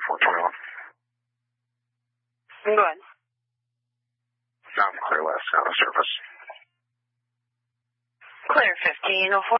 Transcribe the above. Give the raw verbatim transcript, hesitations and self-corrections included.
four twenty-one. Go ahead. I'm clear last out of service. Clear fifteen oh four.